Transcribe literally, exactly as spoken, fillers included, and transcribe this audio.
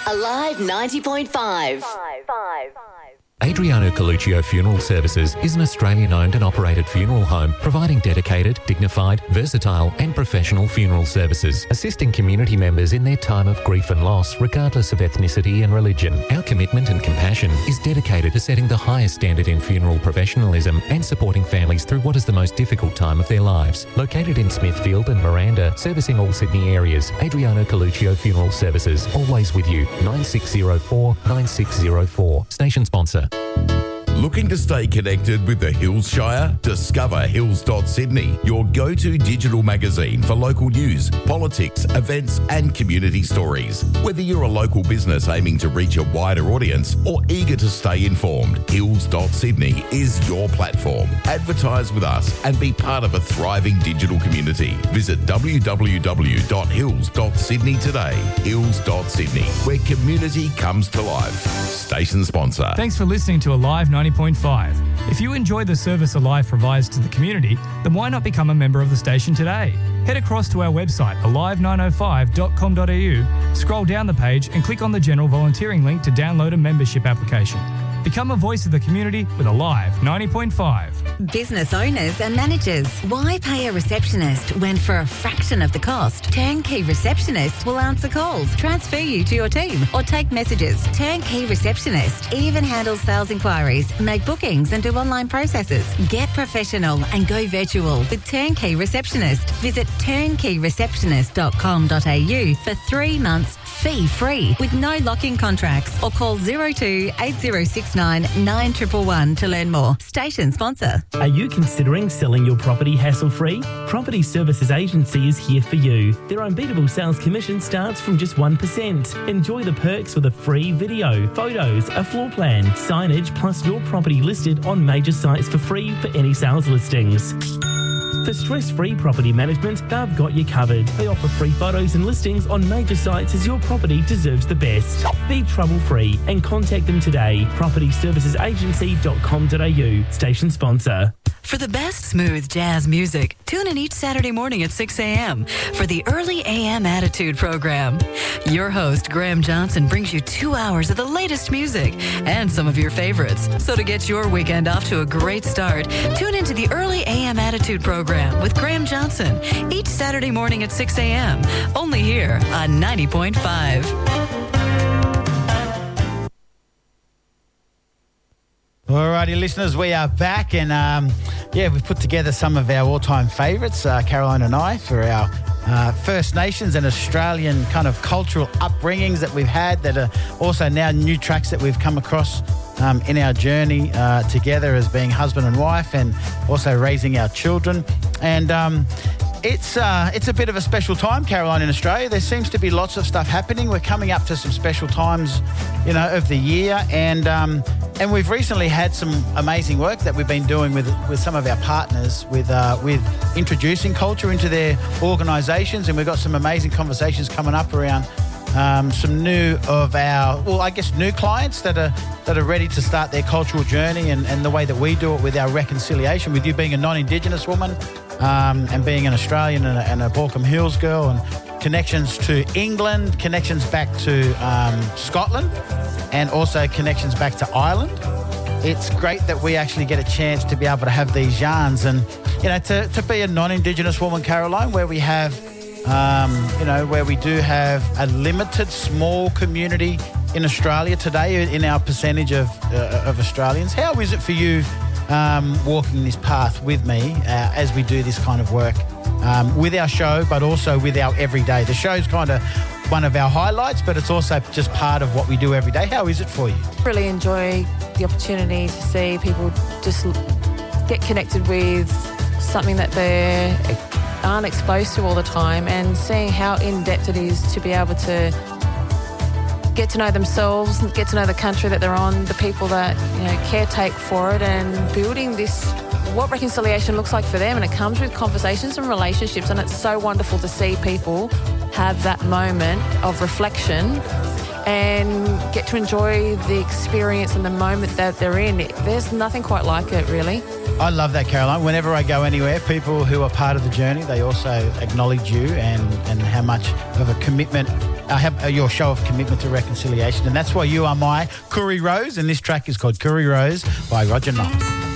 Alive ninety point five. Adriano Coluccio Funeral Services is an Australian-owned and operated funeral home providing dedicated, dignified, versatile and professional funeral services, assisting community members in their time of grief and loss regardless of ethnicity and religion. Our commitment and compassion is dedicated to setting the highest standard in funeral professionalism and supporting families through what is the most difficult time of their lives. Located in Smithfield and Miranda, servicing all Sydney areas, Adriano Coluccio Funeral Services, always with you. nine six zero four nine six zero four. Station sponsor. Looking to stay connected with the Hills Shire? Discover hills dot sydney, your go-to digital magazine for local news, politics, events and community stories. Whether you're a local business aiming to reach a wider audience or eager to stay informed, hills dot sydney is your platform. Advertise with us and be part of a thriving digital community. Visit w w w dot hills dot sydney today. hills dot sydney, where community comes to life. Station sponsor. Thanks for listening to Alive ninety point five. If you enjoy the service Alive provides to the community, then why not become a member of the station today? Head across to our website, alive nine oh five dot com dot a u, scroll down the page and click on the general volunteering link to download a membership application. Become a voice of the community with Alive ninety point five. Business owners and managers, why pay a receptionist when for a fraction of the cost, Turnkey Receptionist will answer calls, transfer you to your team or take messages. Turnkey Receptionist even handles sales inquiries, make bookings and do online processes. Get professional and go virtual with Turnkey Receptionist. Visit turnkey receptionist dot com dot a u for three months fee-free with no lock-in contracts or call zero two eight zero six nine nine one one one to learn more. Station sponsor. Are you considering selling your property hassle-free? Property Services Agency is here for you. Their unbeatable sales commission starts from just one percent. Enjoy the perks with a free video, photos, a floor plan, signage, plus your property listed on major sites for free for any sales listings. For stress-free property management, they've got you covered. They offer free photos and listings on major sites as your property deserves the best. Be trouble-free and contact them today. property services agency dot com dot a u. Station sponsor. For the best smooth jazz music, tune in each Saturday morning at six a.m. for the Early A M Attitude program. Your host, Graham Johnson, brings you two hours of the latest music and some of your favorites. So to get your weekend off to a great start, tune into the Early A M Attitude program with Graham Johnson each Saturday morning at six a.m. only here on ninety point five. Alrighty, listeners, we are back and um, yeah, we've put together some of our all-time favourites, uh, Caroline and I, for our uh, First Nations and Australian kind of cultural upbringings that we've had that are also now new tracks that we've come across um, in our journey uh, together as being husband and wife and also raising our children. And um, it's uh, it's a bit of a special time, Caroline, in Australia. There seems to be lots of stuff happening. We're coming up to some special times, you know, of the year, and um, and we've recently had some amazing work that we've been doing with with some of our partners with uh, with introducing culture into their organisations, and we've got some amazing conversations coming up around um, some new of our, well, I guess new clients that are that are ready to start their cultural journey, and, and the way that we do it with our reconciliation, with you being a non-Indigenous woman. Um, and being an Australian and a, and a Baulkham Hills girl, and connections to England, connections back to um, Scotland, and also connections back to Ireland. It's great that we actually get a chance to be able to have these yarns, and you know, to, to be a non-Indigenous woman, Caroline, where we have, um, you know, where we do have a limited small community in Australia today in our percentage of uh, of Australians. How is it for you? Um, walking this path with me uh, as we do this kind of work um, with our show, but also with our everyday. The show's kind of one of our highlights, but it's also just part of what we do every day. How is it for you? Really enjoy the opportunity to see people just get connected with something that they aren't exposed to all the time, and seeing how in-depth it is to be able to get to know themselves, get to know the country that they're on, the people that, you know, caretake for it, and building this, what reconciliation looks like for them. And it comes with conversations and relationships, and it's so wonderful to see people have that moment of reflection and get to enjoy the experience and the moment that they're in. There's nothing quite like it, really. I love that, Caroline. Whenever I go anywhere, people who are part of the journey, they also acknowledge you and, and how much of a commitment uh, have uh, your show of commitment to reconciliation. And that's why you are my Kuri Rose. And this track is called Kuri Rose by Roger Knott.